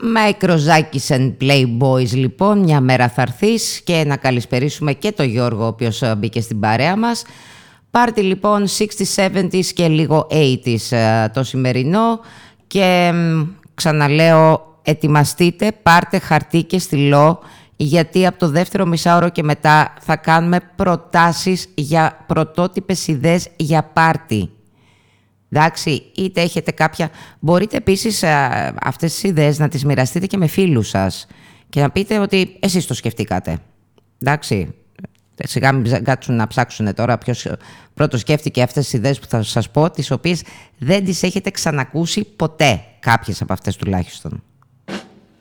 Μικροζάκης and Playboys λοιπόν, μια μέρα θα έρθεις, και να καλησπερίσουμε και τον Γιώργο, ο οποίος μπήκε στην παρέα μας. Πάρτι λοιπόν 60s, 70s και λίγο 80s το σημερινό, και ξαναλέω, ετοιμαστείτε, πάρτε χαρτί και στυλό, γιατί από το δεύτερο μισάωρο και μετά θα κάνουμε προτάσεις για πρωτότυπες ιδέες για πάρτι. Εντάξει, είτε έχετε κάποια... Μπορείτε επίσης αυτές τις ιδέες να τις μοιραστείτε και με φίλους σας και να πείτε ότι εσείς το σκεφτήκατε. Εντάξει, σιγά μην κάτσουν να ψάξουν τώρα ποιος πρώτος σκέφτηκε αυτές τις ιδέες που θα σας πω, τις οποίες δεν τις έχετε ξανακούσει ποτέ, κάποιες από αυτές τουλάχιστον.